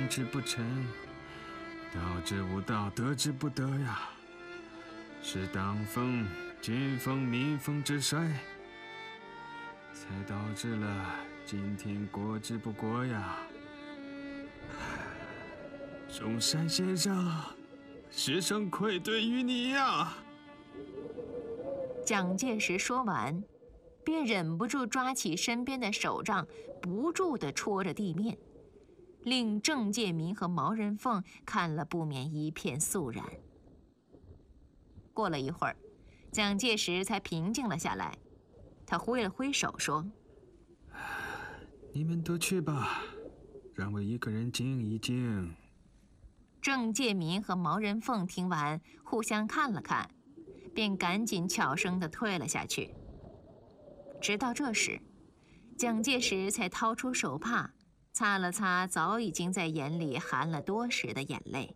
之不诚，道之无道，得之不得呀，是党风、军风、民风之衰，才导致了今天国之不国呀。中山先生，师生愧对于你呀。 蒋介石说完，便忍不住抓起身边的手杖，不住地戳着地面，令郑介民和毛人凤看了不免一片肃然。过了一会儿，蒋介石才平静了下来，他挥了挥手说：“ 你们都去吧，让我一个人静一静。” 郑介民和毛人凤听完，互相看了看，便赶紧悄声地退了下去。直到这时，蒋介石才掏出手帕，擦了擦早已经在眼里含了多时的眼泪。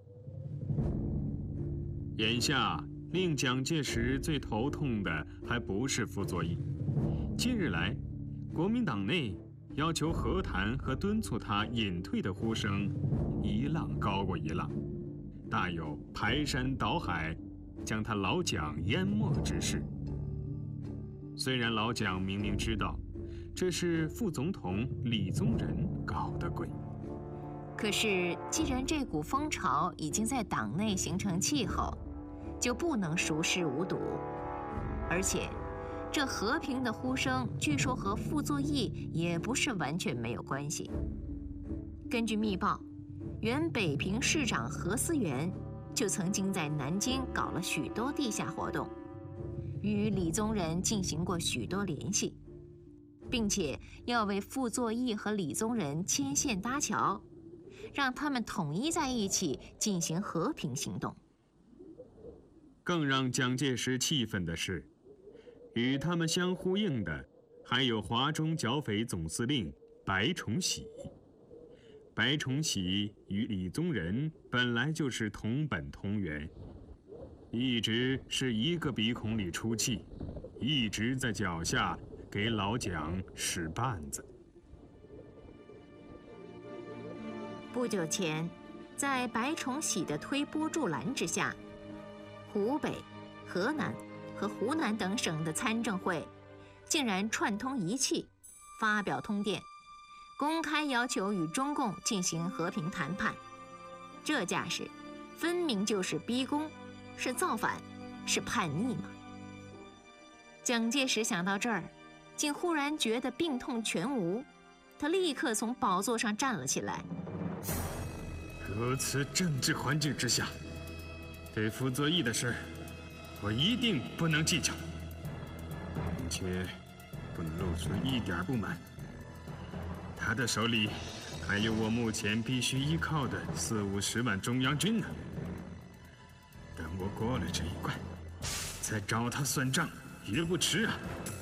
眼下令蒋介石最头痛的还不是傅作义，近日来，国民党内要求和谈和敦促他隐退的呼声一浪高过一浪，大有排山倒海将他老蒋淹没之势。虽然老蒋明明知道这是副总统李宗仁搞的鬼， 可是既然这股风潮已经在党内形成气候，就不能熟视无睹。而且这和平的呼声据说和傅作义也不是完全没有关系。根据密报，原北平市长何思源就曾经在南京搞了许多地下活动，与李宗仁进行过许多联系，并且要为傅作义和李宗仁牵线搭桥，让他们统一在一起进行和平行动。 更让蒋介石气愤的是，与他们相呼应的还有华中剿匪总司令白崇禧。白崇禧与李宗仁本来就是同本同源，一直是一个鼻孔里出气，一直在脚下给老蒋使绊子。 不久前，在白崇禧的推波助澜之下，湖北、河南和湖南等省的参政会竟然串通一气，发表通电，公开要求与中共进行和平谈判。这架势分明就是逼宫，是造反，是叛逆嘛。蒋介石想到这儿，竟忽然觉得病痛全无，他立刻从宝座上站了起来。 如此政治环境之下，对傅作义的事，我一定不能计较，并且不能露出一点不满。他的手里还有我目前必须依靠的40-50万中央军呢。等我过了这一关，再找他算账也不迟啊。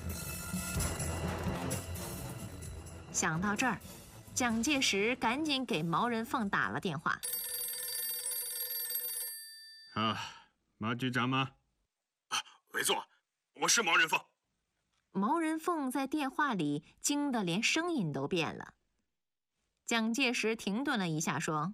想到这儿，蒋介石赶紧给毛人凤打了电话。 毛局长吗？ 没错，我是毛人凤。 毛人凤在电话里惊得连声音都变了。蒋介石停顿了一下，说：“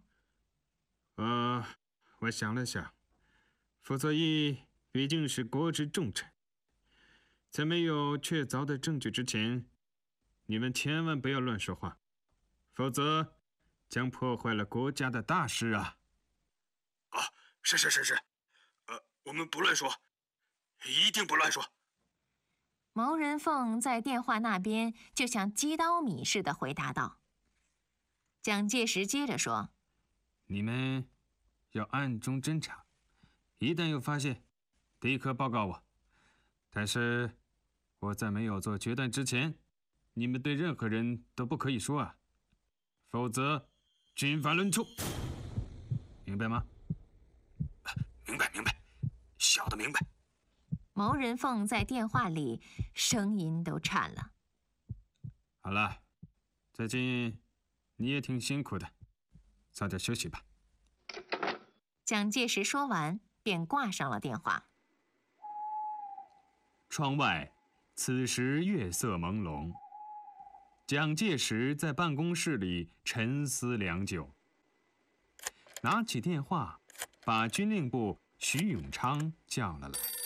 我想了想，傅作义毕竟是国之重臣，在没有确凿的证据之前，你们千万不要乱说话，否则将破坏了国家的大事啊！” 是，我们不乱说，一定不乱说。 毛人凤在电话那边就像击刀米似的回答道。蒋介石接着说：“ 你们要暗中侦查，一旦有发现，立刻报告我。但是我在没有做决断之前，你们对任何人都不可以说啊，否则军法论处，明白吗？” 明白，小的明白。 毛人凤在电话里声音都颤了。 好了，最近你也挺辛苦的，早点休息吧。 蒋介石说完，便挂上了电话。 窗外，此时月色朦胧。蒋介石在办公室里沉思良久， 拿起电话，把军令部徐永昌叫了来。